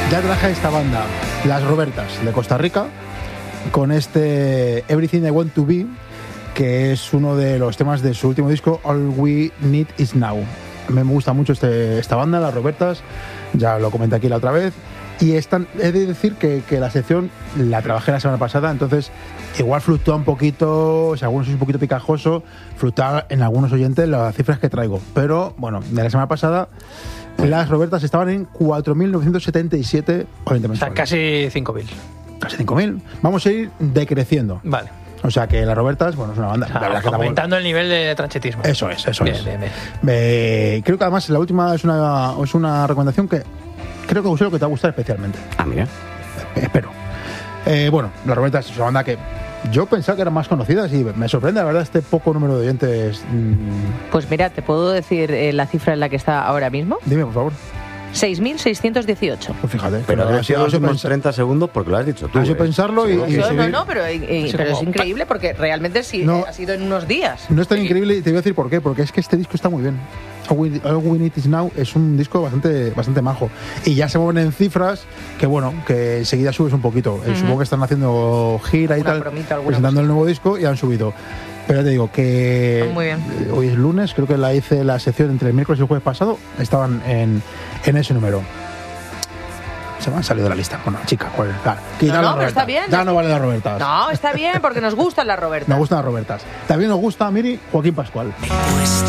Ya traje esta banda, Las Robertas, de Costa Rica, con este Everything I Want to Be, que es uno de los temas de su último disco, All We Need Is Now. Me gusta mucho esta banda, Las Robertas, ya lo comenté aquí la otra vez. Y he de decir que la sección la trabajé la semana pasada, entonces igual fluctúa un poquito, si algunos es un poquito picajoso, fluctúa en algunos oyentes las cifras que traigo. Pero bueno, de la semana pasada Las Robertas estaban en 4.977 oyentes mensuales. O sea, casi 5.000. Casi 5.000. Vamos a ir decreciendo. Vale. O sea que Las Robertas, bueno, es una banda. O sea, aumentando el nivel de tranchetismo. Eso es. Bien. Creo que además la última es una recomendación que creo que seguro que te va a gustar especialmente. Ah, mira. Espero. Bueno, Las Robertas es una banda que yo pensaba que eran más conocidas y me sorprende, la verdad, este poco número de oyentes. Pues mira, ¿te puedo decir la cifra en la que está ahora mismo? Dime, por favor. 6.618. Pues fíjate. Pero ha sido los últimos 30 segundos porque lo has dicho tú. Has pensarlo y No, pero es increíble porque realmente sí ha sido en unos días. No es tan increíble y te voy a decir por qué. Porque es que este disco está muy bien. All We Need Is Now es un disco bastante majo. Y ya se mueven en cifras que, bueno, que enseguida subes un poquito. Supongo que están haciendo gira y tal, presentando el nuevo disco y han subido. Pero ya te digo que muy bien. Hoy es lunes, creo que la hice la sección entre el miércoles y el jueves pasado, estaban en ese número. Se me han salido de la lista. Bueno, chica, pues no, pero está bien. Ya no vale Las Robertas. No, está bien, porque nos gustan Las Robertas. Nos gustan Las Robertas. También nos gusta, Miri, Joaquín Pascual.